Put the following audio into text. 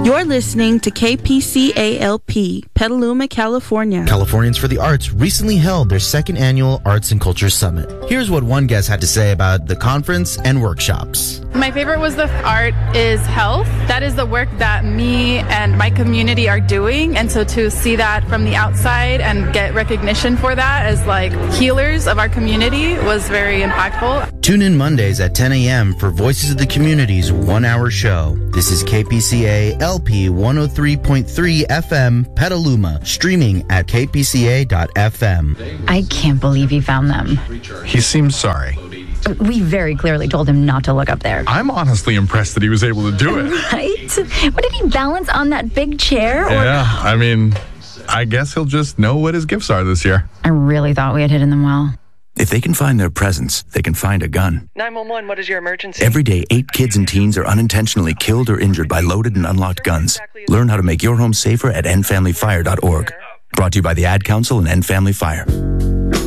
You're listening to KPCALP, Petaluma, California. Californians for the Arts recently held their second annual Arts and Culture Summit. Here's what one guest had to say about the conference and workshops. My favorite was the art is health. That is the work that me and my community are doing. And so to see that from the outside and get recognition for that as like healers of our community was very impactful. Tune in Mondays at 10 a.m. for Voices of the Community's 1-hour show. This is KPCA LP 103.3 FM Petaluma, streaming at kpca.fm. I can't believe he found them. He seems sorry. We very clearly told him not to look up there. I'm honestly impressed that he was able to do it. Right? What, did he balance on that big chair? Yeah, I mean, I guess he'll just know what his gifts are this year. I really thought we had hidden them well. If they can find their presents, they can find a gun. 911, what is your emergency? Every day, 8 kids and teens are unintentionally killed or injured by loaded and unlocked guns. Learn how to make your home safer at endfamilyfire.org. Brought to you by the Ad Council and End Family Fire.